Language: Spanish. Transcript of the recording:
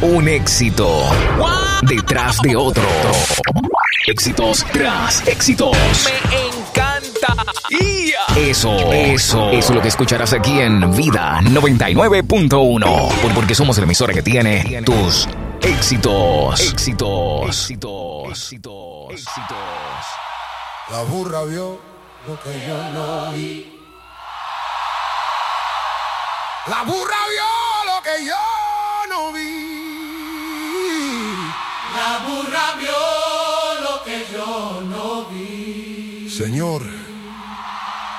Un éxito detrás de otro. Éxitos tras éxitos. Me encanta. Eso es lo que escucharás aquí en Vida 99.1. Porque somos la emisora que tiene tus éxitos. La burra vio lo que yo no vi. La burra vio lo que yo no vi. La burra vio lo que yo no vi. Señor,